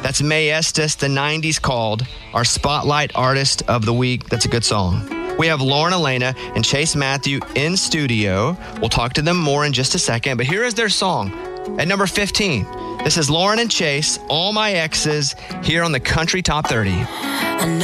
That's Mae Estes, the 90s called our Spotlight Artist of the Week. That's a good song. We have Lauren Elena and Chase Matthew in studio. We'll talk to them more in just a second, but here is their song at number 15. This is Lauren and Chase, All My Exes, here on the Country Top 30.